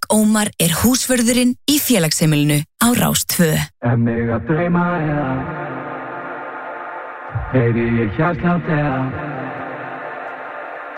Ómar er húsvörðurinn í félagsheimilinu á Rás 2. Mig að dreyma eða heyri ég hjartslátt eða